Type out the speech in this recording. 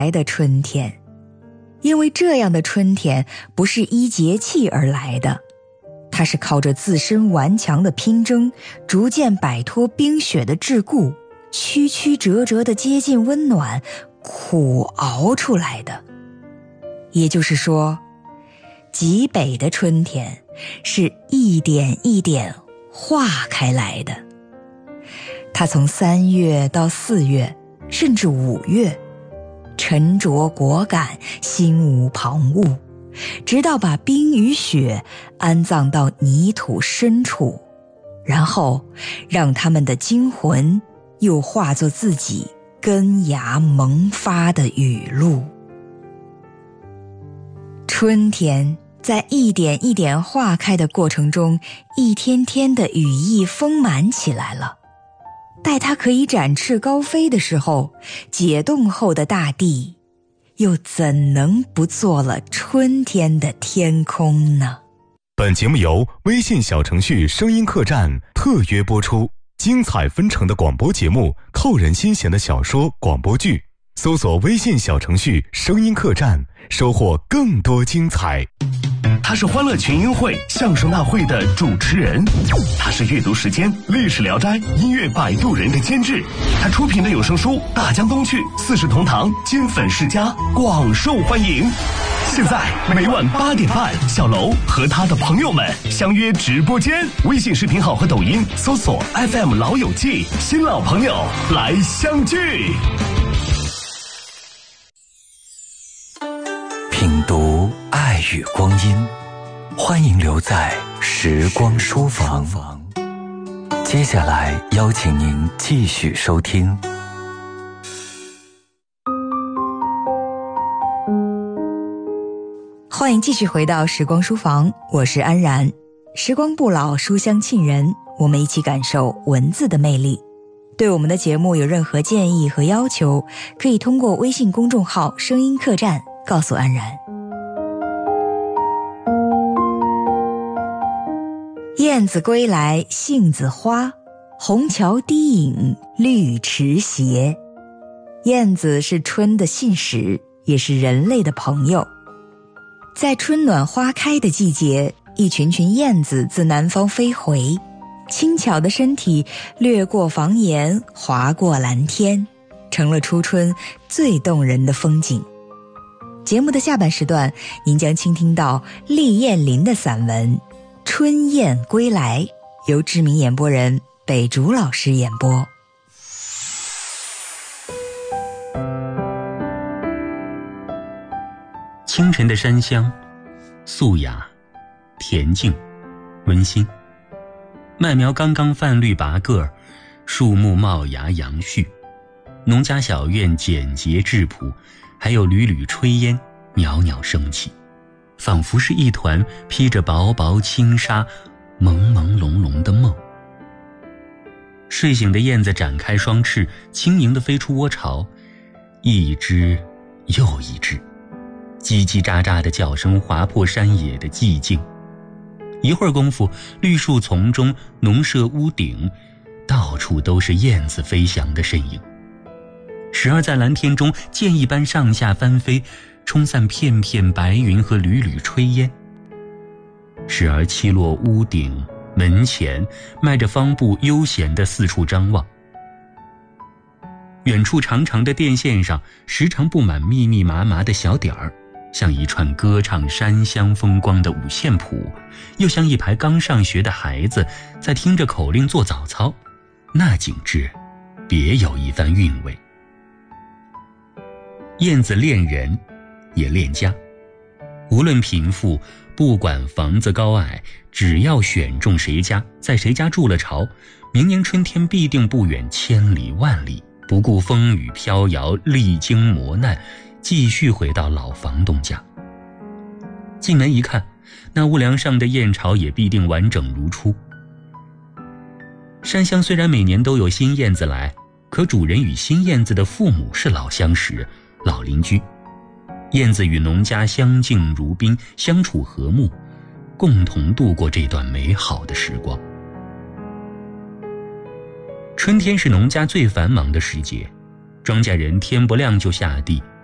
来的春天，因为这样的春天不是依节气而来的，它是靠着自身顽强的拼争，逐渐摆脱冰雪的桎梏，曲曲折折地接近温暖，苦熬出来的。也就是说，极北的春天是一点一点化开来的。它从3月到4月，甚至5月，沉着果敢，心无旁骛，直到把冰与雪安葬到泥土深处，然后让它们的精魂又化作自己根芽萌发的雨露。春天在一点一点化开的过程中，一天天的羽翼丰满起来了。待它可以展翅高飞的时候，解冻后的大地又怎能不做了春天的天空呢？ 本节目由微信小程序声音客栈特约播出，精彩纷呈的广播节目，扣人心弦的小说广播剧，搜索微信小程序声音客栈，收获更多精彩。 他是欢乐群英会相声大会的主持人，他是阅读时间历史聊斋音乐摆渡人的监制，他出品的有声书大江东去四世同堂金粉世家广受欢迎。现在每晚8点半，小楼和他的朋友们相约直播间，微信视频号和抖音搜索 FM 老友记，新老朋友来相聚。 品读爱与光阴，欢迎留在时光书房。接下来邀请您继续收听。 欢迎继续回到时光书房，我是安然。时光不老，书香沁人，我们一起感受文字的魅力。对我们的节目有任何建议和要求，可以通过微信公众号声音客栈告诉安然。燕子归来杏子花，红桥低影绿池斜。燕子是春的信使，也是人类的朋友。在春暖花开的季节，一群群燕子自南方飞回，轻巧的身体掠过房檐，划过蓝天，成了初春最动人的风景。节目的下半时段，您将倾听到厉燕林的散文《春燕归来》，由知名演播人北竹老师演播。 清晨的山乡，素雅、恬静、温馨。麦苗刚刚泛绿拔个儿，树木冒芽扬絮，农家小院简洁质朴，还有缕缕炊烟袅袅升起，仿佛是一团披着薄薄轻纱朦朦胧胧的梦。睡醒的燕子展开双翅，轻盈地飞出窝巢，一只又一只，叽叽喳喳的叫声划破山野的寂静。一会儿功夫，绿树丛中、农舍屋顶，到处都是燕子飞翔的身影，时而在蓝天中箭一般上下翻飞，冲散片片白云和缕缕炊烟；时而栖落屋顶门前，迈着方步悠闲地四处张望。远处长长的电线上，时常布满密密麻麻的小点儿，像一串歌唱山乡风光的五线谱，又像一排刚上学的孩子在听着口令做早操，那景致别有一番韵味。燕子恋人也恋家，无论贫富，不管房子高矮，只要选中谁家，在谁家筑了巢，明年春天必定不远千里万里，不顾风雨飘摇，历经磨难，继续回到老房东家。进门一看，那屋梁上的燕巢也必定完整如初。山乡虽然每年都有新燕子来，可主人与新燕子的父母是老相识、老邻居。燕子与农家相敬如宾，相处和睦，共同度过这段美好的时光。春天是农家最繁忙的时节，庄稼人天不亮就下地，